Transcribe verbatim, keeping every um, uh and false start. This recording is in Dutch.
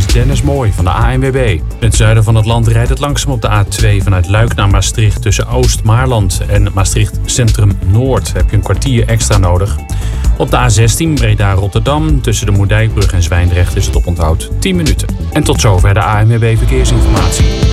Dennis Mooi van de A N W B. In het zuiden van het land rijdt het langzaam op de A twee vanuit Luik naar Maastricht tussen Oost-Maarland en Maastricht Centrum Noord. Heb je een kwartier extra nodig. Op de A zestien Breda-Rotterdam tussen de Moerdijkbrug en Zwijndrecht is het oponthoud tien minuten. En tot zover de A N W B Verkeersinformatie.